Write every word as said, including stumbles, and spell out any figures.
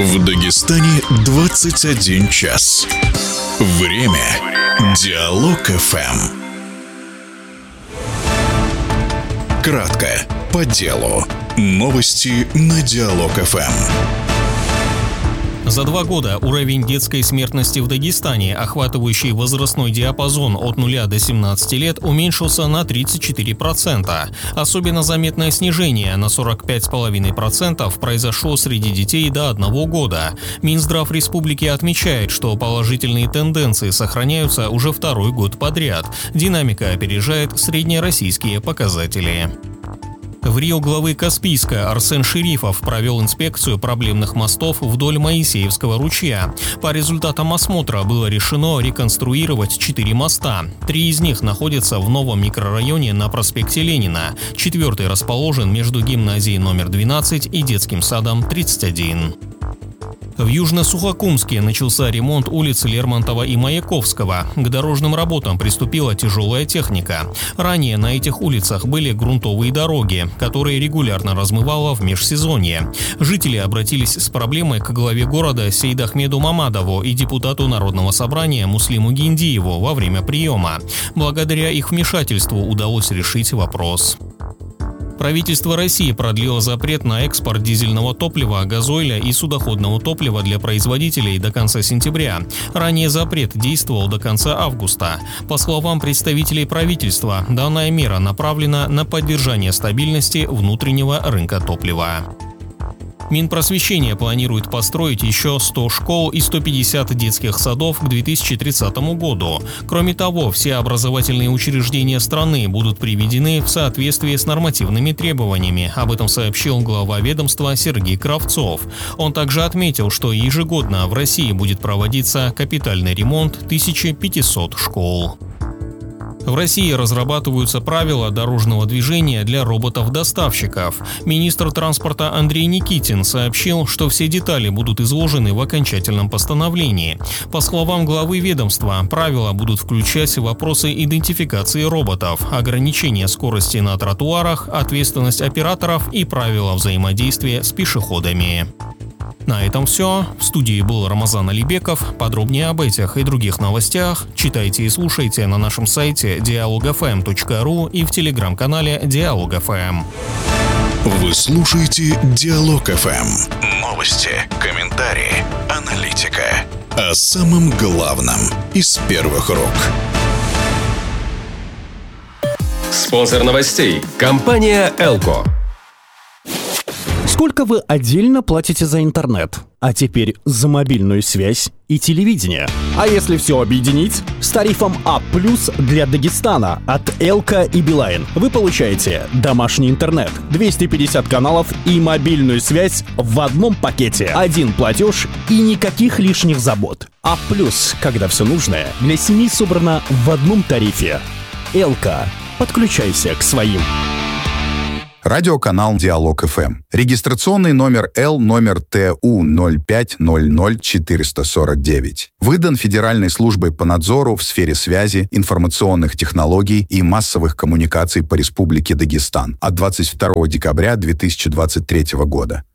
В Дагестане двадцать один час. Время Диалог эф эм. Кратко, по делу. Новости на Диалог эф эм. За два года уровень детской смертности в Дагестане, охватывающий возрастной диапазон от нуля до семнадцати лет, уменьшился на тридцать четыре процента. Особенно заметное снижение на сорок пять целых пять десятых процента произошло среди детей до одного года. Минздрав республики отмечает, что положительные тенденции сохраняются уже второй год подряд. Динамика опережает среднероссийские показатели. В Рио главы Каспийска Арсен Шерифов провел инспекцию проблемных мостов вдоль Моисеевского ручья. По результатам осмотра было решено реконструировать четыре моста. Три из них находятся в новом микрорайоне на проспекте Ленина. Четвертый расположен между гимназией номер двенадцать и детским садом тридцать один. В Южно-Сухокумске начался ремонт улиц Лермонтова и Маяковского. К дорожным работам приступила тяжелая техника. Ранее на этих улицах были грунтовые дороги, которые регулярно размывало в межсезонье. Жители обратились с проблемой к главе города Сейдахмеду Мамадову и депутату Народного собрания Муслиму Гиндиеву во время приема. Благодаря их вмешательству удалось решить вопрос. Правительство России продлило запрет на экспорт дизельного топлива, газоиля и судоходного топлива для производителей до конца сентября. Ранее запрет действовал до конца августа. По словам представителей правительства, данная мера направлена на поддержание стабильности внутреннего рынка топлива. Минпросвещение планирует построить еще сто школ и сто пятьдесят детских садов к две тысячи тридцатому году. Кроме того, все образовательные учреждения страны будут приведены в соответствии с нормативными требованиями. Об этом сообщил глава ведомства Сергей Кравцов. Он также отметил, что ежегодно в России будет проводиться капитальный ремонт тысячи пятисот школ. В России разрабатываются правила дорожного движения для роботов-доставщиков. Министр транспорта Андрей Никитин сообщил, что все детали будут изложены в окончательном постановлении. По словам главы ведомства, правила будут включать вопросы идентификации роботов, ограничения скорости на тротуарах, ответственность операторов и правила взаимодействия с пешеходами. На этом все. В студии был Рамазан Алибеков. Подробнее об этих и других новостях читайте и слушайте на нашем сайте диалог эф эм точка ру и в телеграм-канале Диалог эф эм. Вы слушаете Диалог эф эм. Новости, комментарии, аналитика. О самом главном из первых рук. Спонсор новостей – компания «Элко». Сколько вы отдельно платите за интернет? А теперь за мобильную связь и телевидение. А если все объединить? С тарифом А плюс для Дагестана от Элко и Билайн вы получаете домашний интернет, двести пятьдесят каналов и мобильную связь в одном пакете. Один платеж и никаких лишних забот. А плюс, когда все нужное для семьи собрано в одном тарифе. Элко. Подключайся к своим. Радиоканал Диалог эф эм. Регистрационный номер Л номер Т У ноль пять ноль ноль четыре сорок девять. Выдан Федеральной службой по надзору в сфере связи, информационных технологий и массовых коммуникаций по Республике Дагестан от двадцать второго декабря две тысячи двадцать третьего года.